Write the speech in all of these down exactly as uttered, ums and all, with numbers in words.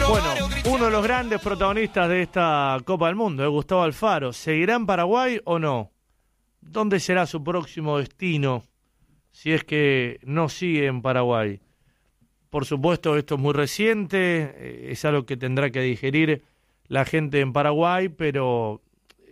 Bueno, uno de los grandes protagonistas de esta Copa del Mundo es Gustavo Alfaro. ¿Seguirá en Paraguay o no? ¿Dónde será su próximo destino si es que no sigue en Paraguay? Por supuesto, esto es muy reciente, es algo que tendrá que digerir la gente en Paraguay, pero,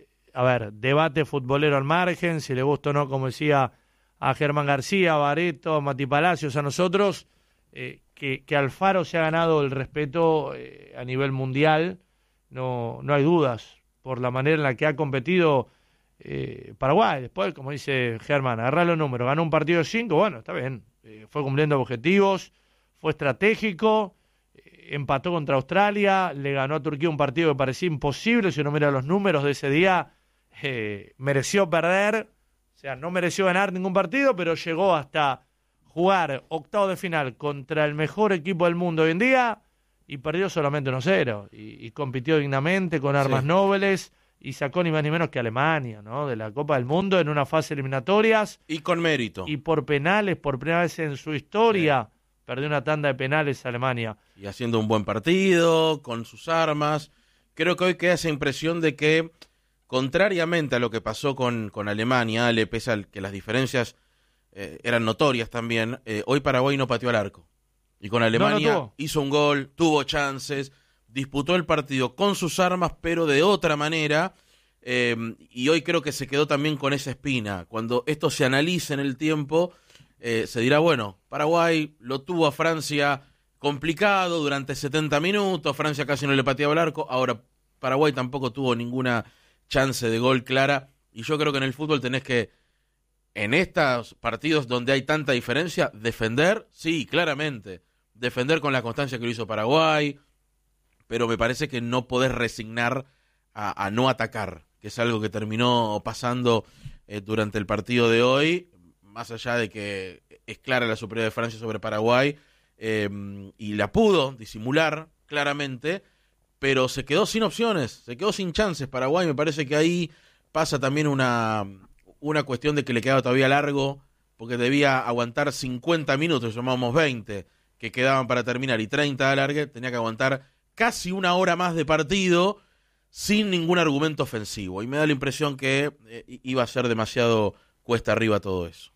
a ver, debate futbolero al margen, si le gusta o no, como decía a Germán García, a Bareto, a Mati Palacios, a nosotros, eh, que, que Alfaro se ha ganado el respeto eh, a nivel mundial, no, no hay dudas, por la manera en la que ha competido eh, Paraguay. Después, como dice Germán, agarrar los números, ganó un partido de cinco, bueno, está bien, eh, fue cumpliendo objetivos, fue estratégico, eh, empató contra Australia, le ganó a Turquía un partido que parecía imposible, si uno mira los números de ese día, eh, mereció perder, o sea, no mereció ganar ningún partido, pero llegó hasta jugar octavo de final contra el mejor equipo del mundo hoy en día y perdió solamente uno cero. Y, y compitió dignamente con armas sí. nobles y sacó ni más ni menos que Alemania, ¿no? De la Copa del Mundo en una fase eliminatorias. Y con mérito. Y por penales, por primera vez en su historia, sí. perdió una tanda de penales a Alemania. Y haciendo un buen partido, con sus armas. Creo que hoy queda esa impresión de que, contrariamente a lo que pasó con, con Alemania, le pese a que las diferencias eh, eran notorias también, eh, hoy Paraguay no pateó al arco. Y con Alemania no, no hizo un gol, tuvo chances, disputó el partido con sus armas, pero de otra manera, eh, y hoy creo que se quedó también con esa espina. Cuando esto se analice en el tiempo, eh, se dirá, bueno, Paraguay lo tuvo a Francia complicado durante setenta minutos, Francia casi no le pateaba el arco, ahora Paraguay tampoco tuvo ninguna chance de gol clara, y yo creo que en el fútbol tenés que, en estos partidos donde hay tanta diferencia, defender, sí, claramente, defender con la constancia que lo hizo Paraguay, pero me parece que no podés resignar a, a no atacar, que es algo que terminó pasando eh, durante el partido de hoy, más allá de que es clara la superioridad de Francia sobre Paraguay, eh, y la pudo disimular claramente, pero se quedó sin opciones, se quedó sin chances Paraguay. Me parece que ahí pasa también una, una cuestión de que le quedaba todavía largo, porque debía aguantar cincuenta minutos, llamamos veinte, que quedaban para terminar, y treinta de alargue, tenía que aguantar casi una hora más de partido sin ningún argumento ofensivo, y me da la impresión que eh, iba a ser demasiado cuesta arriba todo eso.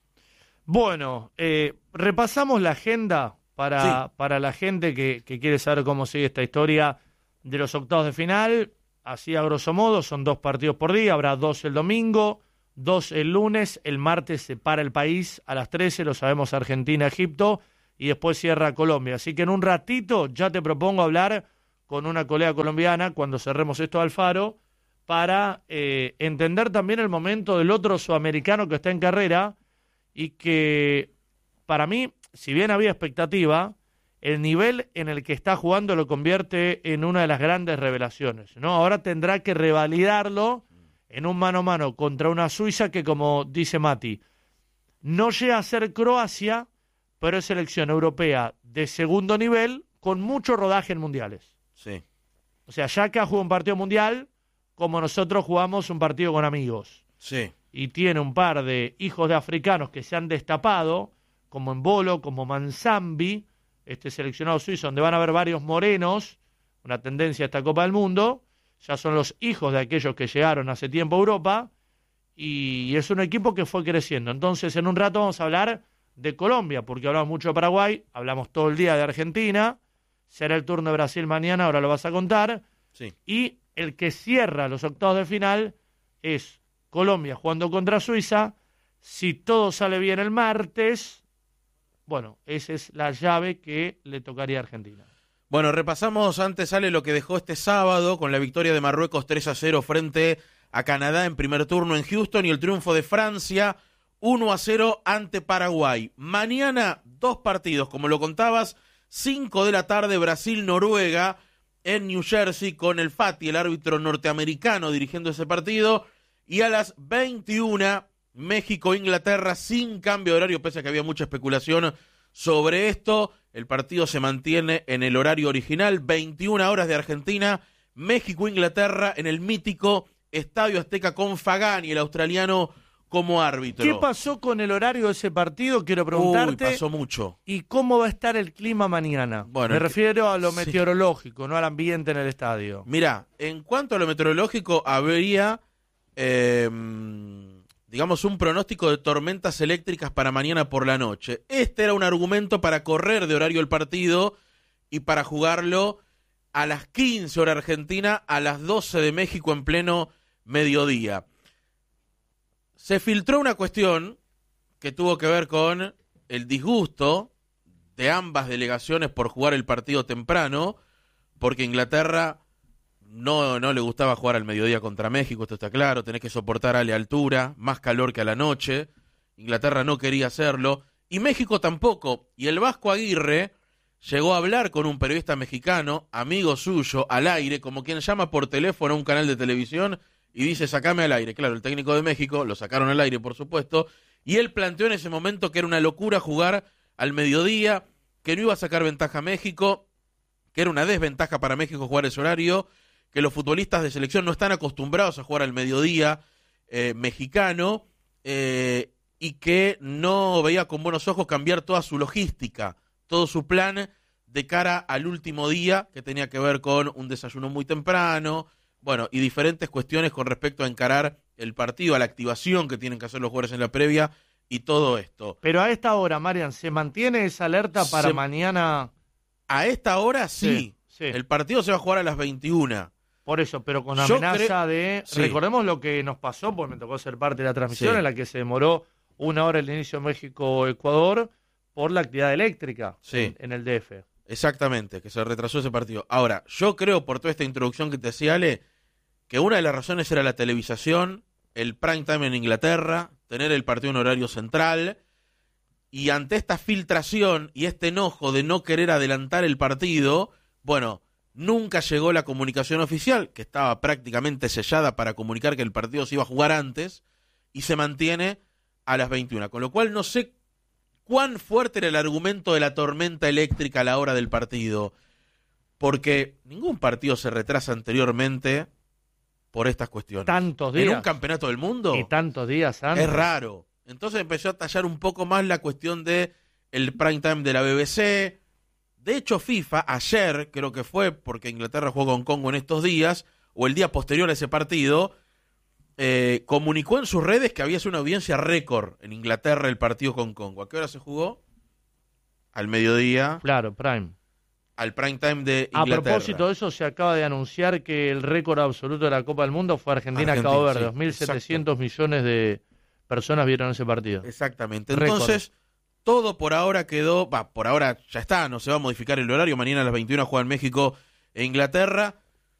Bueno, eh, repasamos la agenda para, sí. para la gente que, que quiere saber cómo sigue esta historia de los octavos de final. Así a grosso modo, son dos partidos por día, habrá dos el domingo, dos el lunes, el martes se para el país a las trece, lo sabemos, Argentina, Egipto, y después cierra Colombia. Así que en un ratito ya te propongo hablar con una colega colombiana cuando cerremos esto de Alfaro, para eh, entender también el momento del otro sudamericano que está en carrera, y que para mí, si bien había expectativa, el nivel en el que está jugando lo convierte en una de las grandes revelaciones, ¿no? Ahora tendrá que revalidarlo en un mano a mano contra una Suiza que, como dice Mati, no llega a ser Croacia, pero es selección europea de segundo nivel con mucho rodaje en mundiales. Sí. O sea, ya que ha jugado un partido mundial, como nosotros jugamos un partido con amigos. Sí. Y tiene un par de hijos de africanos que se han destapado, como Embolo, como Manzambi, este seleccionado suizo, donde van a haber varios morenos, una tendencia a esta Copa del Mundo, ya son los hijos de aquellos que llegaron hace tiempo a Europa, y es un equipo que fue creciendo. Entonces, en un rato vamos a hablar de Colombia, porque hablamos mucho de Paraguay, hablamos todo el día de Argentina, será el turno de Brasil mañana, ahora lo vas a contar, sí. Y el que cierra los octavos de final es Colombia jugando contra Suiza. Si todo sale bien el martes, bueno, esa es la llave que le tocaría a Argentina. Bueno, repasamos antes, sale lo que dejó este sábado con la victoria de Marruecos tres a cero frente a Canadá en primer turno en Houston, y el triunfo de Francia uno a cero ante Paraguay. Mañana dos partidos, como lo contabas, cinco de la tarde, Brasil-Noruega en New Jersey, con el Fati, el árbitro norteamericano, dirigiendo ese partido, y a las veintiuna, México-Inglaterra, sin cambio de horario, pese a que había mucha especulación sobre esto. El partido se mantiene en el horario original, veintiuna horas de Argentina, México-Inglaterra en el mítico Estadio Azteca con Fagani, el australiano como árbitro. ¿Qué pasó con el horario de ese partido? Quiero preguntarte. Uy, pasó mucho. ¿Y cómo va a estar el clima mañana? Bueno, Me refiero a lo sí. meteorológico, no al ambiente en el estadio. Mirá, en cuanto a lo meteorológico, habría, eh, digamos, un pronóstico de tormentas eléctricas para mañana por la noche. Este era un argumento para correr de horario el partido y para jugarlo a las quince hora argentina, a las doce de México en pleno mediodía. Se filtró una cuestión que tuvo que ver con el disgusto de ambas delegaciones por jugar el partido temprano, porque Inglaterra no, no le gustaba jugar al mediodía contra México, esto está claro, tenés que soportar a la altura, más calor que a la noche, Inglaterra no quería hacerlo, y México tampoco, y el Vasco Aguirre llegó a hablar con un periodista mexicano, amigo suyo, al aire, como quien llama por teléfono a un canal de televisión, y dice, sacame al aire. Claro, el técnico de México, lo sacaron al aire, por supuesto, y él planteó en ese momento que era una locura jugar al mediodía, que no iba a sacar ventaja a México, que era una desventaja para México jugar ese horario, que los futbolistas de selección no están acostumbrados a jugar al mediodía eh, mexicano, eh, y que no veía con buenos ojos cambiar toda su logística, todo su plan de cara al último día, que tenía que ver con un desayuno muy temprano, bueno, y diferentes cuestiones con respecto a encarar el partido, a la activación que tienen que hacer los jugadores en la previa y todo esto. Pero a esta hora, Marian, ¿se mantiene esa alerta para Se... mañana? A esta hora sí. Sí, sí. El partido se va a jugar a las veintiuna. Por eso, pero con Yo amenaza cre... de... Sí. Recordemos lo que nos pasó, porque me tocó ser parte de la transmisión, Sí. en la que se demoró una hora el inicio México-Ecuador por la actividad eléctrica Sí. en, en el D F. Exactamente, que se retrasó ese partido. Ahora, yo creo, por toda esta introducción que te hacía Ale, que una de las razones era la televisación, el prime time en Inglaterra, tener el partido en horario central, y ante esta filtración y este enojo de no querer adelantar el partido, bueno, nunca llegó la comunicación oficial, que estaba prácticamente sellada para comunicar que el partido se iba a jugar antes, y se mantiene a las veintiuna, con lo cual no sé cuán fuerte era el argumento de la tormenta eléctrica a la hora del partido, porque ningún partido se retrasa anteriormente por estas cuestiones. Tantos días. En un campeonato del mundo Y tantos días antes. es raro. Entonces empezó a tallar un poco más la cuestión de el prime time de la B B C. De hecho, FIFA ayer, creo que fue, porque Inglaterra jugó con Congo en estos días, o el día posterior a ese partido, eh, comunicó en sus redes que había sido una audiencia récord en Inglaterra el partido con Congo. ¿A qué hora se jugó? Al mediodía. Claro, Prime. Al prime time de A Inglaterra. propósito de eso, se acaba de anunciar que el récord absoluto de la Copa del Mundo fue Argentina-Cabo Argentina, Verde. sí, dos mil setecientos millones de personas vieron ese partido. Exactamente. Récord. Entonces, todo por ahora quedó, va, por ahora ya está, no se va a modificar el horario. Mañana a las veintiuna juegan México e Inglaterra.